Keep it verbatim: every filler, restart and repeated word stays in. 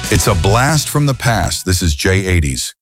It's a blast from the past. This is J eighties.